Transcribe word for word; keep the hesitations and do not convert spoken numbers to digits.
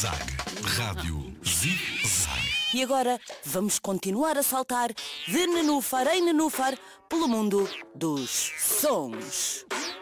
Zig-Zag. Rádio Zig-Zag. E agora vamos continuar a saltar de nenúfar em nenúfar pelo mundo dos sons.